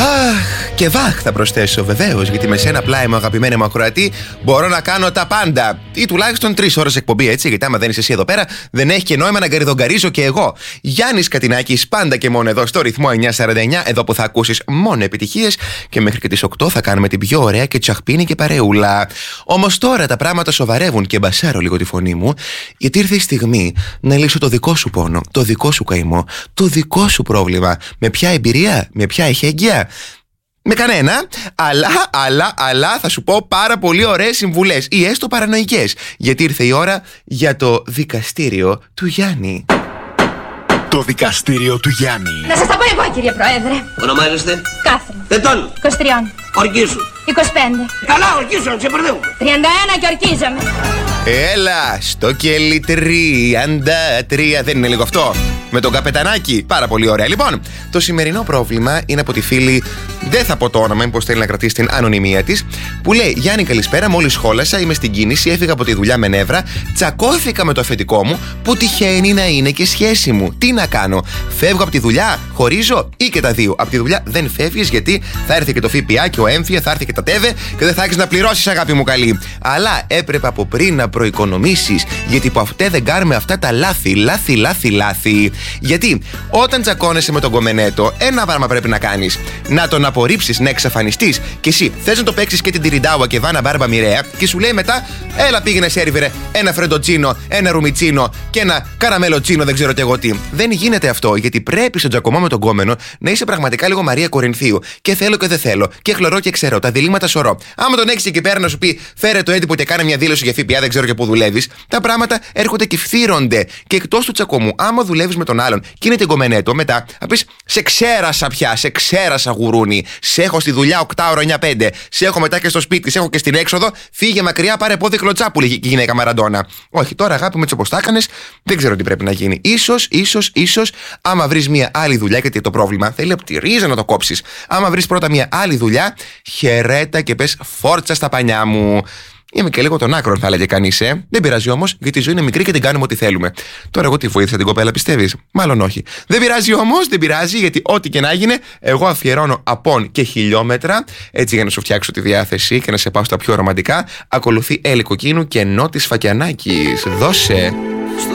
Αχ, και βαχ θα προσθέσω βεβαίως, γιατί με σένα πλάι μου, αγαπημένη μου ακροατή, μπορώ να κάνω τα πάντα. Ή τουλάχιστον 3 ώρες εκπομπή, έτσι, γιατί άμα δεν είσαι εσύ εδώ πέρα, δεν έχει και νόημα να γκαριδογκαρίζω και εγώ. Γιάννης Κατινάκης, πάντα και μόνο εδώ στο ρυθμό 949, εδώ που θα ακούσεις μόνο επιτυχίες, και μέχρι και τις 8 θα κάνουμε την πιο ωραία και τσαχπίνη και παρεούλα. Όμως τώρα τα πράγματα σοβαρεύουν και μπασάρω λίγο τη φωνή μου, γιατί ήρθε η στιγμή να λύσω το δικό σου πόνο, το δικό σου καημό, το δικό σου πρόβλημα. Με ποια εμπειρία, με ποια εχέγγυα? Με κανένα, αλλά θα σου πω πάρα πολύ ωραίες συμβουλές ή έστω παρανοϊκές, γιατί ήρθε η ώρα για το δικαστήριο του Γιάννη. Το δικαστήριο του Γιάννη. Να σας τα πω εγώ, κύριε Πρόεδρε. Ονομάζεστε? Κάθριν. Ετών. 23. Ορκίσου. 25. Καλά, ορκίσου, να ξεπερδεύουμε. 31 και ορκίζομαι. Έλα, στο κελί 33. Δεν είναι λίγο αυτό? Με τον καπετανάκι. Πάρα πολύ ωραία. Λοιπόν, το σημερινό πρόβλημα είναι από τη φίλη, δεν θα πω το όνομα, μήπως θέλει να κρατήσει την ανωνυμία της, που λέει: Γιάννη, καλησπέρα. Μόλις σχόλασα, είμαι στην κίνηση, έφυγα από τη δουλειά με νεύρα, τσακώθηκα με το αφεντικό μου, που τυχαίνει να είναι και σχέση μου. Τι να κάνω? Φεύγω από τη δουλειά, χωρίζω, ή και τα δύο? Από τη δουλειά δεν φεύγεις, γιατί θα έρθει και το ΦΠΑ και ο έμφυα, θα έρθει και τα ΤΕΒΕ και δεν θα έχεις να πληρώσεις, αγάπη μου καλή. Αλλά έπρεπε από πριν να προοικονομήσεις, γιατί που αυτέ δεν κάνουμε αυτά τα λάθη. Γιατί όταν τσακώνεσαι με τον κομμενέτο, ένα πράγμα πρέπει να κάνεις: να τον απορρίψεις, να εξαφανιστείς. Και εσύ θες να το παίξεις και την τυριντάουα και βάνα μπάρμπα μοιραία, και σου λέει μετά: έλα, πήγαινε σέρβιρε ένα φρεντοτσίνο, ένα ρουμιτσίνο και ένα καραμελοτσίνο, δεν ξέρω κι εγώ τι. Δεν γίνεται αυτό, γιατί πρέπει στον τσακωμό με τον κόμενο να είσαι πραγματικά λίγο Μαρία Κορινθίου. Και θέλω και δεν θέλω, και χλωρώ και ξέρω, τα διλήμματα σωρώ. Άμα τον έχεις εκεί πέρα να σου πει: φέρε το έντυπο και κάνε μια δήλωση για ΦΠΑ, δεν ξέρω και πού δουλεύεις, τα πράγματα έρχονται και φθύρονται. Και εκτός του τσακωμού, άμα δουλεύεις με τον άλλον και είναι την κομμενέτο, μετά θα πεις: σε ξέρασα πια, σε ξέρασα γουρούνι. Σε έχω στη δουλειά 8 ώρα 9-5. Σε έχω μετά και στο σπίτι, σε έχω και στην έξοδο. Φύγε μακριά, πάρε πόδι κλωτσάπου, λέγει η γυναίκα Μαραντόνα. Όχι, τώρα αγάπη, με έτσι όπως τα έκανες, δεν ξέρω τι πρέπει να γίνει. Ίσως, άμα βρεις μια άλλη δουλειά, γιατί το πρόβλημα θέλει από τη ρίζα να το κόψεις. Άμα βρεις πρώτα μια άλλη δουλειά, χαιρέτα και πες: φόρτσα στα πανιά μου. Είμαι και λίγο των άκρων, θα έλεγε κανείς, Δεν πειράζει όμως, γιατί η ζωή είναι μικρή και την κάνουμε ό,τι θέλουμε. Τώρα, εγώ τη βοήθησα την κοπέλα, πιστεύεις? Μάλλον όχι. Δεν πειράζει όμως, δεν πειράζει, γιατί ό,τι και να γίνει, εγώ αφιερώνω απόν και χιλιόμετρα, έτσι για να σου φτιάξω τη διάθεση και να σε πάω στα πιο ρομαντικά. Ακολουθεί Έλλη Κοκκίνου και Νότης Φακιανάκης. Δώσε.